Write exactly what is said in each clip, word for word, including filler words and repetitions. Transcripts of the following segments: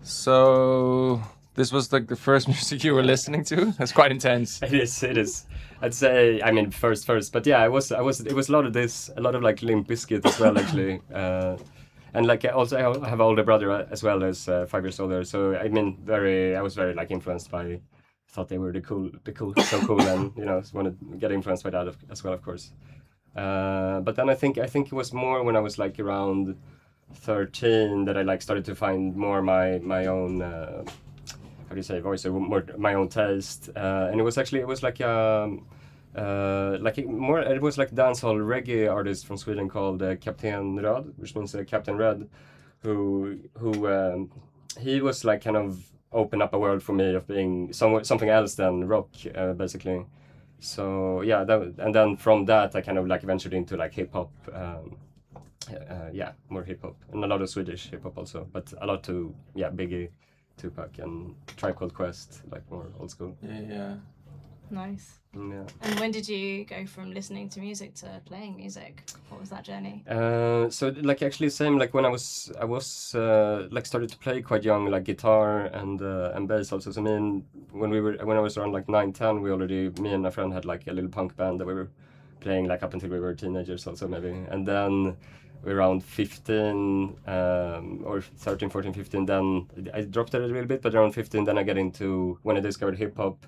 So this was like the first music you were listening to? That's quite intense. It is. It is. I'd say. I mean, first, first, but yeah, I was. I was. It was a lot of this. A lot of like Limp Bizkit as well, actually. Uh, and like also, I have an older brother as well as uh, five years older. So I mean, very. I was very like influenced by. Thought they were the cool, the cool, so cool, and you know, wanted to get influenced by that as well, of course. Uh, but then I think I think it was more when I was like around thirteen that I like started to find more my my own. Uh, how do you say voice or more my own taste, uh, and it was actually it was like um uh like a more it was like dancehall reggae artist from Sweden called uh, Kapten Röd, which means uh, Captain Red, who who um, he was like kind of opened up a world for me of being some, something else than rock, uh, basically. So yeah, that, and then from that I kind of like ventured into like hip hop. Um, uh, yeah, more hip hop and a lot of Swedish hip hop also, but a lot to yeah Biggie, Tupac, and Tribe Called Quest, like more old school. Yeah, yeah. Nice. Yeah. And when did you go from listening to music to playing music? What was that journey? Uh, so like actually same like when I was I was uh, like started to play quite young, like guitar and uh, and bass also. So I mean when we were when I was around like nine ten, we already me and a friend had like a little punk band that we were playing like up until we were teenagers also maybe, and then around fifteen um, or thirteen, fourteen, fifteen, then I dropped it a little bit, but around fifteen then I got into when I discovered hip hop.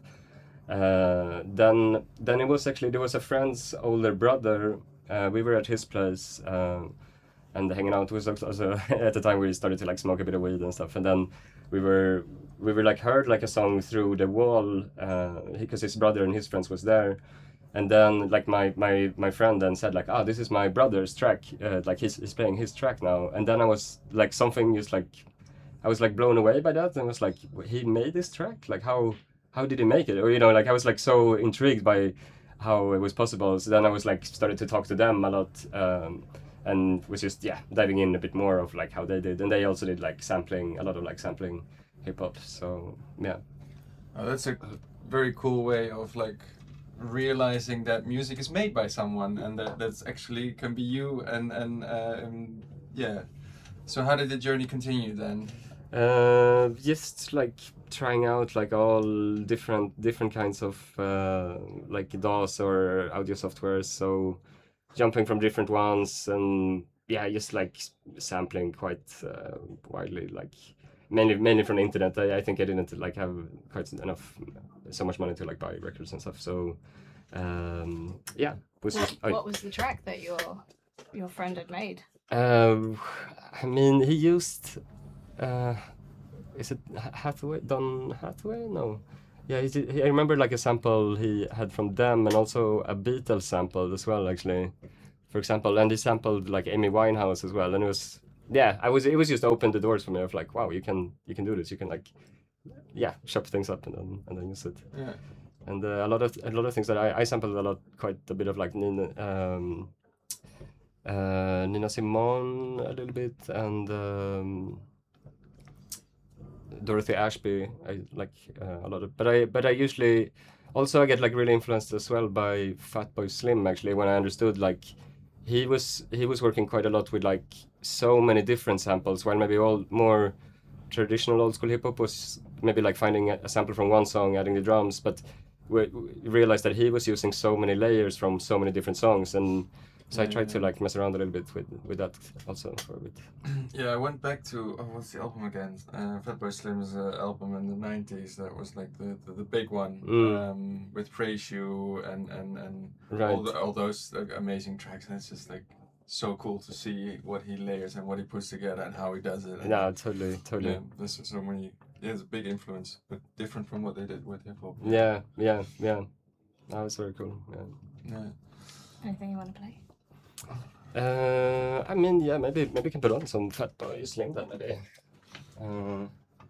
Uh, then then it was actually there was a friend's older brother. Uh, we were at his place uh, and hanging out. It was also at the time we started to like smoke a bit of weed and stuff, and then we were we were like heard like a song through the wall because uh, his brother and his friends was there. And then like my, my, my friend then said like, ah, this is my brother's track, uh, like he's, he's playing his track now. And then I was like something just like, I was like blown away by that and was like, he made this track? Like how how did he make it? Or you know, like I was like so intrigued by how it was possible. So then I was like started to talk to them a lot um, and was just yeah diving in a bit more of like how they did. And they also did like sampling, a lot of like sampling hip hop. So yeah. Oh, that's a very cool way of like realizing that music is made by someone and that that's actually can be you and and, uh, and yeah. So how did the journey continue then? Uh, just like trying out like all different different kinds of uh, like D A Ws or audio softwares. So jumping from different ones and yeah, just like sampling quite uh, widely, like mainly mainly from the internet. I, I think I didn't like have quite enough so much money to like buy records and stuff. So um, yeah, was What, I, what was the track that your your friend had made? uh, I mean, he used. Uh, is it Hathaway? Don Hathaway? No. Yeah, he, he, I remember like a sample he had from them and also a Beatles sample as well, actually. For example, and he sampled like Amy Winehouse as well, and it was yeah, I was it was just opened the doors for me of like wow, you can you can do this, you can like yeah, chop things up and then and then use it. Yeah. And uh, a lot of a lot of things that I, I sampled a lot, quite a bit of like Nina, um, uh, Nina Simone a little bit and. Um, Dorothy Ashby, I like uh, a lot of, but I but I usually also I get like really influenced as well by Fatboy Slim actually when I understood like he was he was working quite a lot with like so many different samples while maybe all more traditional old school hip hop was maybe like finding a, a sample from one song, adding the drums, but we, we realized that he was using so many layers from so many different songs and. So I tried to like mess around a little bit with with that also for a bit. Yeah, I went back to oh, what's the album again? Uh, Fatboy Slim's uh, album in the nineties. That was like the, the, the big one Mm. um, with Praise You and and and Right. all the, all those like, amazing tracks. And it's just like so cool to see what he layers and what he puts together and how he does it. And, No, totally, totally. yeah, there's so many. Yeah, it's a big influence, but different from what they did with hip hop. Yeah, yeah, yeah. That was very cool. Yeah. Yeah. Anything you want to play? Uh, I mean, yeah, maybe maybe we can put on some Fatboy Slim then maybe. Uh,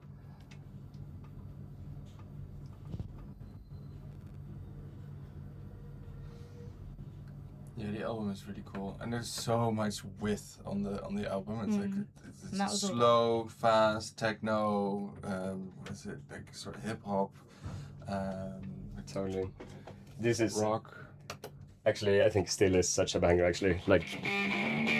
Yeah, the album is really cool, and there's so much width on the on the album. It's like Mm. it's, And that it's was all- slow, fast, techno. Um, is it like sort of hip hop? Um, totally. This is rock. actually, I think, still is such a banger. Actually, like